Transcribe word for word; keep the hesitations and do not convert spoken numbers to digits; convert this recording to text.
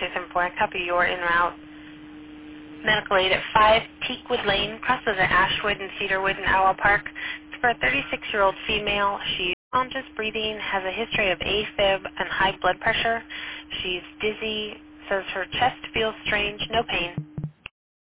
two seven four. I copy your en route. Medical aid at five Teakwood Lane, crosses at Ashwood and Cedarwood in Owl Park. It's for a thirty-six-year-old female. She's conscious breathing, has a history of AFib and high blood pressure. She's dizzy, says her chest feels strange, no pain.